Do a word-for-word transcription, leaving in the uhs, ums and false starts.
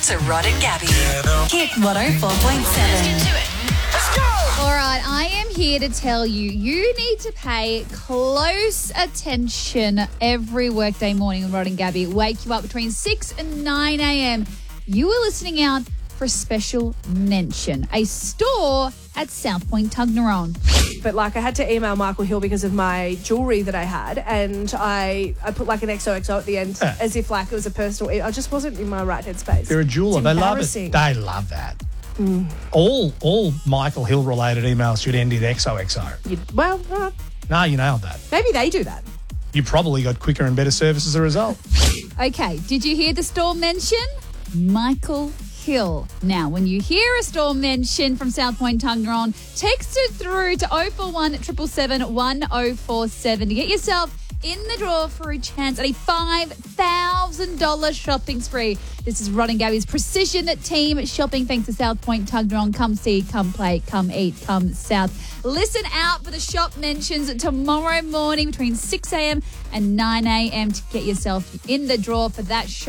to Rod and Gabby. Kick one oh four point seven. Let's get to it. Let's go. All right, I am here to tell you, you need to pay close attention every workday morning with Rod and Gabby. Wake you up between six and nine a.m. You are listening out for a special mention, a store at South Point Tuggeranong. But like I had to email Michael Hill because of my jewellery that I had, and I, I put like an X O X O at the end Yeah. as if like it was a personal. I just wasn't in my right headspace. They're a jeweler. It's They love it. embarrassing. They love that. All all Michael Hill related emails should end in X O X O. You- well, uh, No, you nailed that. maybe they do that. You probably got quicker and better service as a result. Okay, did you hear the store mention? Michael Hill. Now, when you hear a store mention from South Point Tuggeranong, text it through to oh four one, seven seven seven, one oh four seven to get yourself in the draw for a chance at a five thousand dollars shopping spree. This is Rod and Gabby's Precision Team Shopping thanks to South Point Tuggeranong. Come see, come play, come eat, come south. Listen out for the shop mentions tomorrow morning between six a.m. and nine a.m. to get yourself in the draw for that shop.